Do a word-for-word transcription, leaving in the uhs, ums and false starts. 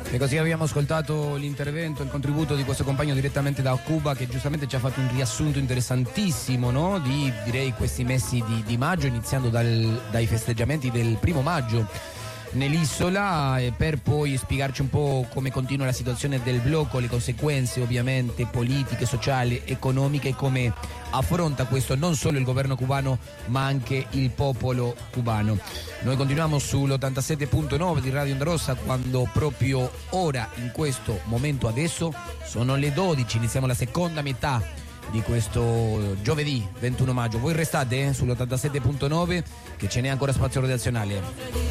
E così abbiamo ascoltato l'intervento, il contributo di questo compagno direttamente da Cuba, che giustamente ci ha fatto un riassunto interessantissimo, no? Di direi questi mesi di, di maggio, iniziando dal, dai festeggiamenti del primo maggio nell'isola, e per poi spiegarci un po' come continua la situazione del blocco, le conseguenze ovviamente politiche, sociali, economiche, e come affronta questo non solo il governo cubano ma anche il popolo cubano. Noi continuiamo sull'ottantasette punto nove di Radio Onda Rossa, quando proprio ora, in questo momento adesso, sono le dodici, iniziamo la seconda metà di questo giovedì ventuno maggio. Voi restate eh, sull'ottantasette punto nove, che ce n'è ancora spazio redazionale.